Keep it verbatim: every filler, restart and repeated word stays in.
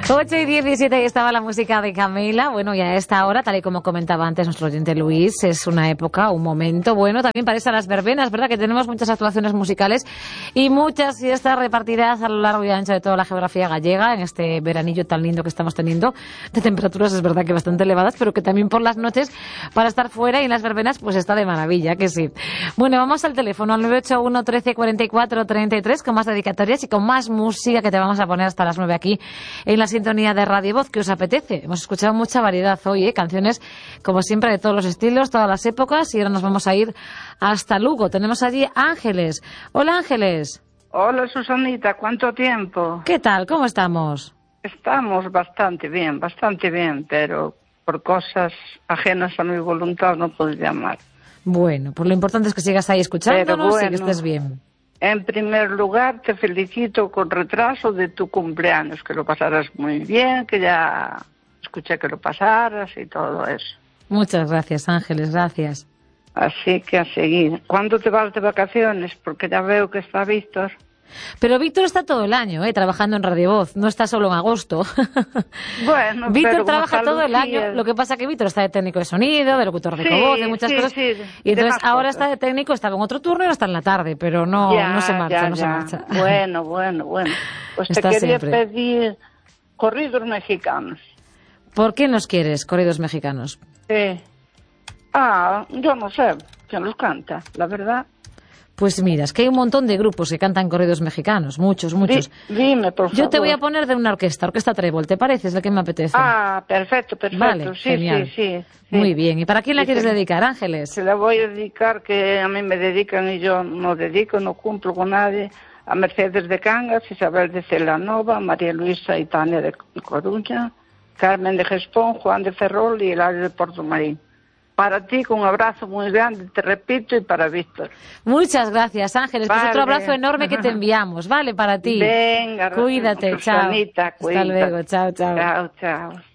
ocho y diecisiete, estaba la música de Camila. Bueno, y a esta hora, tal y como comentaba antes nuestro oyente Luis, es una época, un momento bueno también para irse a las verbenas, ¿verdad? Que tenemos muchas actuaciones musicales y muchas fiestas repartidas a lo largo y ancho de toda la geografía gallega en este veranillo tan lindo que estamos teniendo, de temperaturas es verdad que bastante elevadas, pero que también por las noches para estar fuera y en las verbenas pues está de maravilla, que sí. Bueno, vamos al teléfono al nueve ocho uno, trece, cuarenta y cuatro, treinta y tres con más dedicatorias y con más música que te vamos a poner hasta las nueve aquí en la sintonía de Radio Voz, que os apetece. Hemos escuchado mucha variedad hoy, ¿eh? Canciones, como siempre, de todos los estilos, todas las épocas, y ahora nos vamos a ir hasta Lugo. Tenemos allí Ángeles. Hola, Ángeles. Hola, Susanita, ¿cuánto tiempo? ¿Qué tal? ¿Cómo estamos? Estamos bastante bien, bastante bien, pero por cosas ajenas a mi voluntad no puedo llamar. Bueno, pues lo importante es que sigas ahí escuchándonos bueno, y que estés bien. En primer lugar, te felicito con retraso de tu cumpleaños, que lo pasarás muy bien, que ya escuché que lo pasaras y todo eso. Muchas gracias, Ángeles, gracias. Así que a seguir. ¿Cuándo te vas de vacaciones? Porque ya veo que está Víctor. Pero Víctor está todo el año, ¿eh? Trabajando en Radio Voz, no está solo en agosto. Bueno, Víctor pero trabaja todo el año, lo que pasa es que Víctor está de técnico de sonido, de locutor de sí, voz, de muchas sí, cosas, sí, y entonces ahora cosas. está de técnico, estaba en otro turno y ahora está en la tarde, pero no, ya, no se marcha, ya, no ya. se marcha. Bueno, bueno, bueno. Pues está te quería siempre. pedir corridos mexicanos. ¿Por qué nos quieres corridos mexicanos? Sí. Ah, yo no sé quién los canta, la verdad. Pues mira, es que hay un montón de grupos que cantan corridos mexicanos, muchos, muchos. Di, dime, por favor. Yo te voy a poner de una orquesta, Orquesta Trébol, ¿te parece? Es la que me apetece. Ah, perfecto, perfecto. Vale, sí, genial. sí, sí, sí. Muy bien. ¿Y para quién la Sí, quieres sí. dedicar, Ángeles? Se la voy a dedicar, que a mí me dedican y yo no dedico, no cumplo con nadie. A Mercedes de Cangas, Isabel de Celanova, María Luisa y Tania de Coruña, Carmen de Gespón, Juan de Ferrol y Hilario de Puerto Marín. Para ti, con un abrazo muy grande, te repito, y para Víctor. Muchas gracias, Ángeles. Vale. Pues otro abrazo enorme que te enviamos, ¿vale? Para ti. Venga, Cuídate, chao. Susanita, Hasta luego, chao, chao. Chao, chao.